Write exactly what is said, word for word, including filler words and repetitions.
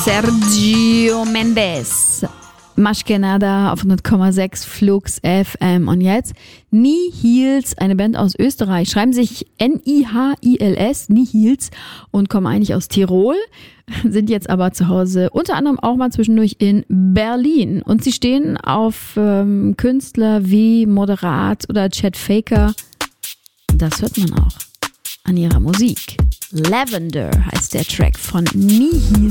Sergio Mendes. Maschkenada auf hundert Komma sechs Flux F M. Und jetzt Nihils, eine Band aus Österreich. Schreiben sich N I H I L S, Nihils, und kommen eigentlich aus Tirol, sind jetzt aber zu Hause unter anderem auch mal zwischendurch in Berlin. Und sie stehen auf ähm, Künstler wie Moderat oder Chet Faker. Das hört man auch an ihrer Musik. Lavender heißt der Track von Nihils.